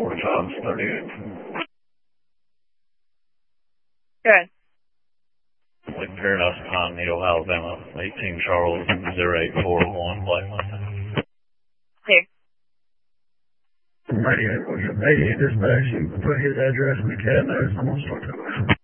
times 38. Good. Lincoln Paradise, Pine Needle, Alabama, 18 Charles 0841, Blakeland. Here. Radio, was your immediate dispatch. You can put his address in the cabinet. I'm going to start talking.